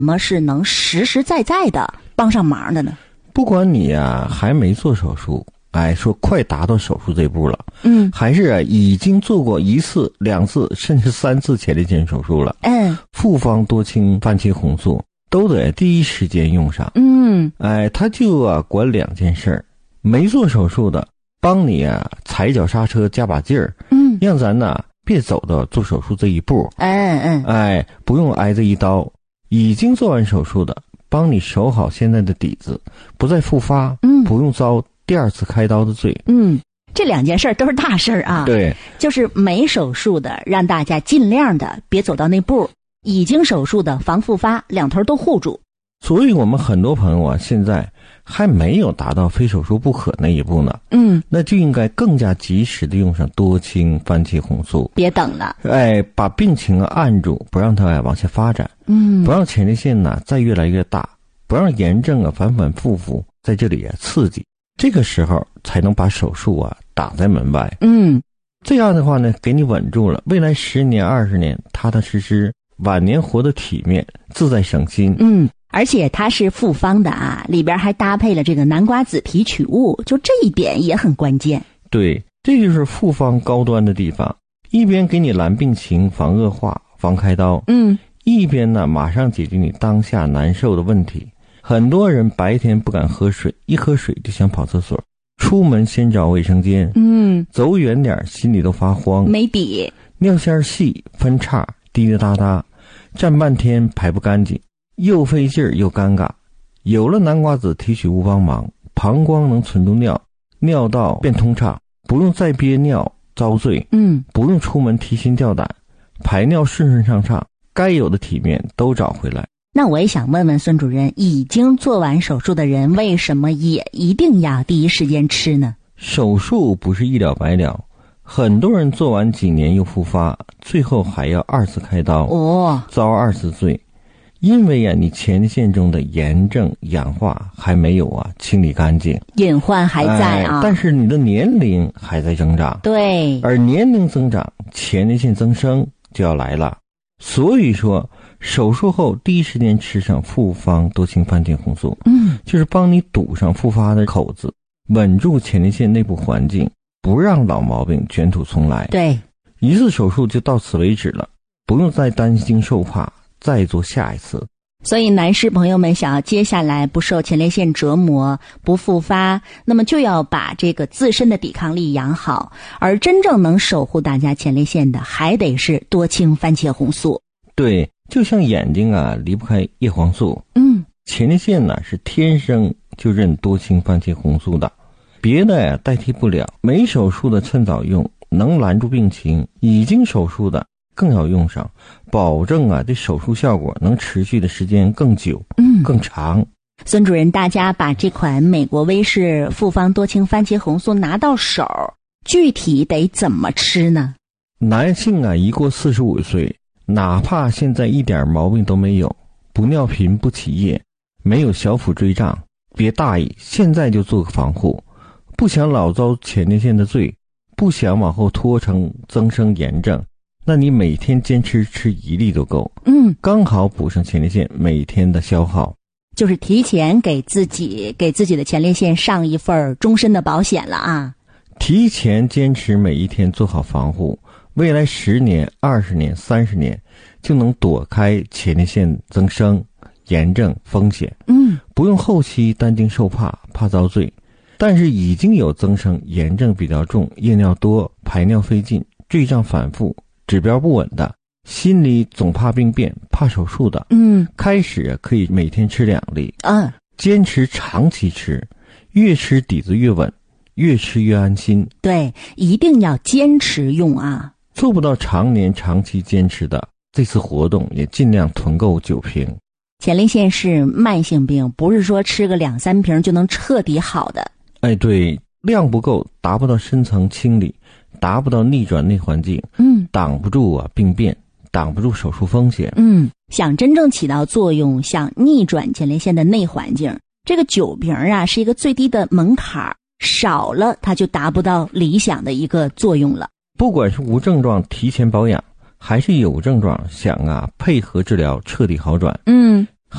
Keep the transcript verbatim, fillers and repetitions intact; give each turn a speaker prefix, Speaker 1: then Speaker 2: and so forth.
Speaker 1: 什么是能实实在在的帮上忙的呢？
Speaker 2: 不管你啊还没做手术，哎，说快达到手术这步了，
Speaker 1: 嗯，
Speaker 2: 还是啊已经做过一次、两次甚至三次前列腺手术了，
Speaker 1: 嗯，
Speaker 2: 复方多氢番茄红素都得第一时间用上。
Speaker 1: 嗯，
Speaker 2: 哎，他就啊管两件事儿，没做手术的帮你啊踩脚刹车加把劲儿，
Speaker 1: 嗯，
Speaker 2: 让咱呢别走到做手术这一步，
Speaker 1: 嗯嗯，
Speaker 2: 哎，不用挨这一刀。已经做完手术的，帮你守好现在的底子，不再复发，
Speaker 1: 嗯，
Speaker 2: 不用遭第二次开刀的罪。
Speaker 1: 嗯，这两件事儿都是大事儿啊。
Speaker 2: 对，
Speaker 1: 就是没手术的，让大家尽量的别走到那步；已经手术的，防复发，两头都护住。
Speaker 2: 所以我们很多朋友啊，现在还没有达到非手术不可那一步呢。
Speaker 1: 嗯，
Speaker 2: 那就应该更加及时的用上多氢番茄红素，
Speaker 1: 别等了。
Speaker 2: 哎，把病情啊按住，不让它啊往下发展。
Speaker 1: 嗯，
Speaker 2: 不让前列腺呢再越来越大，不让炎症啊反反复复在这里啊刺激，这个时候才能把手术啊挡在门外。
Speaker 1: 嗯，
Speaker 2: 这样的话呢，给你稳住了，未来十年二十年踏踏实实，晚年活得体面，自在省心。
Speaker 1: 嗯，而且它是复方的啊，里边还搭配了这个南瓜子提取物，就这一点也很关键。
Speaker 2: 对，这就是复方高端的地方，一边给你拦病情、防恶化、防开刀，
Speaker 1: 嗯，
Speaker 2: 一边呢马上解决你当下难受的问题。很多人白天不敢喝水，一喝水就想跑厕所，出门先找卫生间，
Speaker 1: 嗯，
Speaker 2: 走远点心里都发慌，
Speaker 1: 没底，
Speaker 2: 尿线细分叉，滴滴答答，站半天排不干净，又费劲儿又尴尬。有了南瓜子提取物帮忙，膀胱能存住尿，尿道变通畅，不用再憋尿遭罪，
Speaker 1: 嗯，
Speaker 2: 不用出门提心吊胆，排尿顺顺畅畅，该有的体面都找回来。
Speaker 1: 那我也想问问孙主任，已经做完手术的人为什么也一定要第一时间吃呢？
Speaker 2: 手术不是一了百了，很多人做完几年又复发，最后还要二次开刀，
Speaker 1: 哦，
Speaker 2: 遭二次罪。因为啊，你前列腺中的炎症氧化还没有啊清理干净，
Speaker 1: 隐患还在啊、
Speaker 2: 哎。但是你的年龄还在增长，
Speaker 1: 对，
Speaker 2: 而年龄增长，前列腺增生就要来了。所以说，手术后第一时间吃上复方多氢番茄红素，
Speaker 1: 嗯，
Speaker 2: 就是帮你堵上复发的口子，稳住前列腺内部环境，不让老毛病卷土重来。
Speaker 1: 对，
Speaker 2: 一次手术就到此为止了，不用再担惊受怕，再做下一次。
Speaker 1: 所以男士朋友们想要接下来不受前列腺折磨，不复发，那么就要把这个自身的抵抗力养好，而真正能守护大家前列腺的还得是多氢番茄红素。
Speaker 2: 对，就像眼睛啊离不开叶黄素，
Speaker 1: 嗯，
Speaker 2: 前列腺呢是天生就认多氢番茄红素的，别的呀代替不了。没手术的趁早用，能拦住病情；已经手术的更要用上，保证啊这手术效果能持续的时间更久，
Speaker 1: 嗯，
Speaker 2: 更长。
Speaker 1: 孙主任，大家把这款美国威士复方多氢番茄红素拿到手，具体得怎么吃呢？
Speaker 2: 男性啊一过四十五岁，哪怕现在一点毛病都没有，不尿频不起夜，没有小腹坠胀，别大意，现在就做个防护。不想老遭前列腺的罪，不想往后拖成增生炎症，那你每天坚持吃一粒都够，
Speaker 1: 嗯，
Speaker 2: 刚好补上前列腺每天的消耗，
Speaker 1: 就是提前给自己给自己的前列腺上一份终身的保险了啊！
Speaker 2: 提前坚持每一天做好防护，未来十年、二十年、三十年就能躲开前列腺增生、炎症风险。
Speaker 1: 嗯，
Speaker 2: 不用后期担惊受怕，怕遭罪。但是已经有增生、炎症比较重、夜尿多、排尿费劲、坠胀反复、指标不稳的，心里总怕病变、怕手术的，
Speaker 1: 嗯，
Speaker 2: 开始可以每天吃两粒，
Speaker 1: 嗯，
Speaker 2: 坚持长期吃，越吃底子越稳，越吃越安心。
Speaker 1: 对，一定要坚持用啊！
Speaker 2: 做不到常年长期坚持的，这次活动也尽量囤购九瓶。
Speaker 1: 前列腺是慢性病，不是说吃个两三瓶就能彻底好的。
Speaker 2: 哎，对，量不够，达不到深层清理，达不到逆转内环境，
Speaker 1: 嗯，
Speaker 2: 挡不住啊病变，挡不住手术风险。
Speaker 1: 嗯，想真正起到作用，想逆转前列腺的内环境，这个酒瓶啊是一个最低的门槛，少了它就达不到理想的一个作用了。
Speaker 2: 不管是无症状提前保养，还是有症状想啊配合治疗彻底好转，
Speaker 1: 嗯，